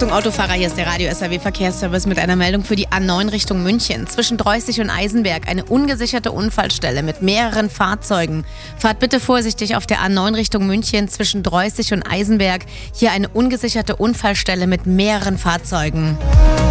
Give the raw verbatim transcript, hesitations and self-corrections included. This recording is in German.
Achtung Autofahrer, hier ist der Radio-S R W-Verkehrsservice mit einer Meldung für die A neun Richtung München. Zwischen Dreußig und Eisenberg eine ungesicherte Unfallstelle mit mehreren Fahrzeugen. Fahrt bitte vorsichtig auf der A neun Richtung München zwischen Dreußig und Eisenberg. Hier eine ungesicherte Unfallstelle mit mehreren Fahrzeugen.